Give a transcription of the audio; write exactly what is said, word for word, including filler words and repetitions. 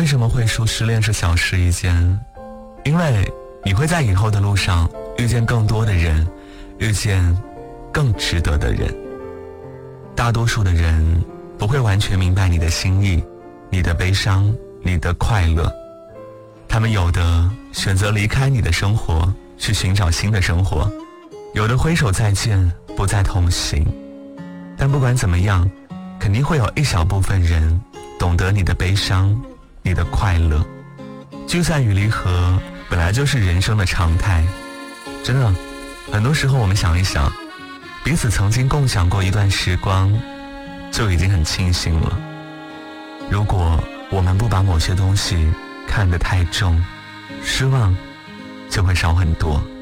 什么会说失恋是小事一件？因为你会在以后的路上遇见更多的人，遇见更值得的人。大多数的人不会完全明白你的心意，你的悲伤，你的快乐。他们有的选择离开你的生活，去寻找新的生活，有的挥手再见，不再同行。但不管怎么样，肯定会有一小部分人懂得你的悲伤，你的快乐。聚散与离合本来就是人生的常态，真的，很多时候我们想一想，彼此曾经共享过一段时光，就已经很庆幸了。如果我们不把某些东西看得太重，失望就会少很多。